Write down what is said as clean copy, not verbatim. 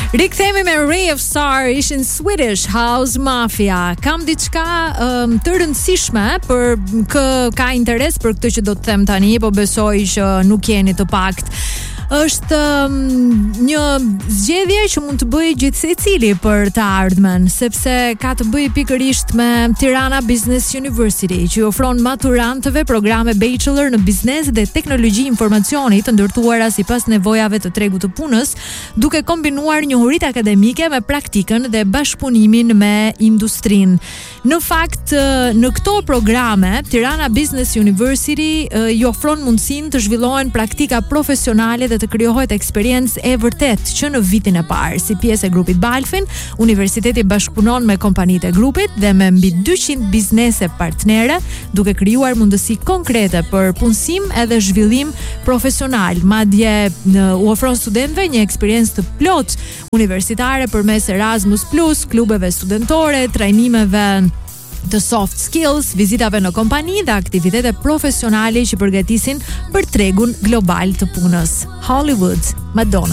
Rikthehemi me Ray of Star, ishin Swedish House Mafia. Kam diçka të rëndësishme për kë ka interes për këtë që do të them tani, po besoj që nuk jeni të pakt. Është një zgjedhje që mund të bëjë gjithsecili për të ardhmen, sepse ka të bëjë pikërisht me Tirana Business University, që ofron maturantëve programe bachelor në biznes dhe teknologji informacioni të ndërtuara sipas nevojave të tregut të punës, duke kombinuar njohuritë akademike me praktikën dhe bashkëpunimin me industrinë. Në fakt, në këto programe, Tirana Business University i ofron mundësinë të zhvillohen praktika profesionale dhe të krijohet eksperiencë e vërtet që në vitin e parë. Si pjesë e grupit Balfin, universiteti bashkëpunon me kompanitë e grupit dhe me mbi 200 biznese partnere, duke krijuar mundësi konkrete për punësim edhe zhvillim profesional. Madje u ofron studentëve një eksperiencë të plotë universitare përmes Erasmus+, klubeve studentore, trajnimeve të soft skills, vizitave në kompani dhe aktivitete profesionale që përgatisin për tregun global të punës. Hollywood, Madonna.